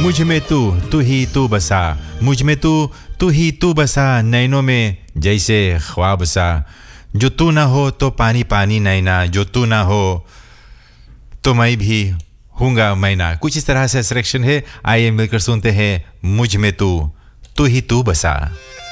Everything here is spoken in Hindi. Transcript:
मुझ में तू ही तू बसा, मुझ में तू ही तू बसा, नैनों में जैसे ख्वाब सा, जो तू ना हो तो पानी पानी नैना, जो तू ना हो तो मैं भी हूँगा मैना। कुछ इस तरह से सिलेक्शन है। आइए मिलकर सुनते हैं मुझ में तू ही तू बसा।